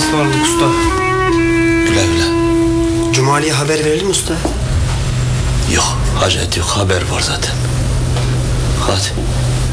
ısmarladık usta. Güle güle. Cumali'ye haber verelim usta. Yok, hacet yok, haber var zaten. Hadi.